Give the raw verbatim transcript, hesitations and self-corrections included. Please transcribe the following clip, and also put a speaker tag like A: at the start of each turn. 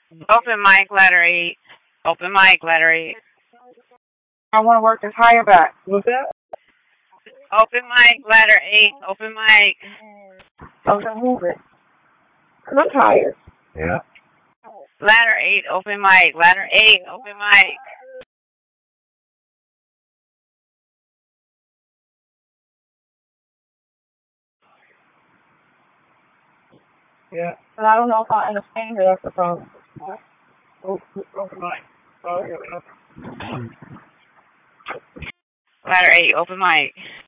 A: Open mic, ladder eight. Open mic, ladder eight.
B: I want to work this higher back. What's that?
A: Open mic, ladder eight. Open mic.
B: Okay, move it. Look higher.
C: Yeah.
A: Ladder eight, open mic. Ladder eight, open mic.
B: Yeah. But I don't know if I understand it. That's the problem. Oh, open mic. Oh, here we go.
A: Ladder eight, open mic.